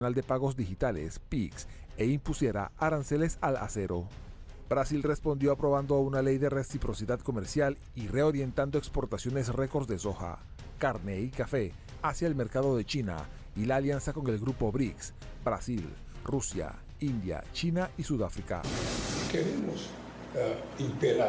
de Pagos Digitales, PIX, e impusiera aranceles al acero. Brasil respondió aprobando una ley de reciprocidad comercial y reorientando exportaciones récords de soja, carne y café hacia el mercado de China y la alianza con el grupo BRICS, Brasil, Rusia, India, China y Sudáfrica. Queremos imperar